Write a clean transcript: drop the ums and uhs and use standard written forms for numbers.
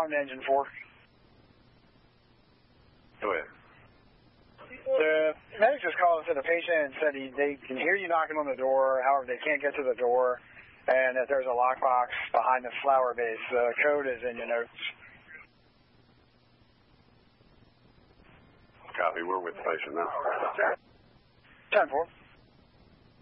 I'm Engine 4. Go ahead. The medic just called and said the patient said they can hear you knocking on the door, however, they can't get to the door, and that there's a lockbox behind the flower base. The code is in your notes. Copy. We're with the patient now. 10-4.